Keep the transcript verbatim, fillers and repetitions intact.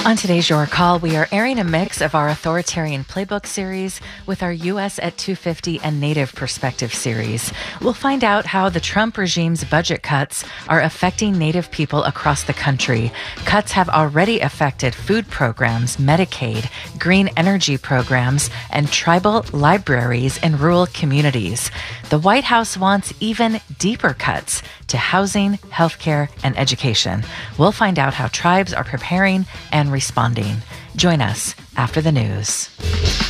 On today's Your Call, we are airing a mix of our Authoritarian Playbook series with our U S at two fifty and Native Perspective series. We'll find out how the Trump regime's budget cuts are affecting Native people across the country. Cuts have already affected food programs, Medicaid, green energy programs, and tribal libraries in rural communities. The White House wants even deeper cuts to housing, healthcare, and education. We'll find out how tribes are preparing and responding. Join us after the news.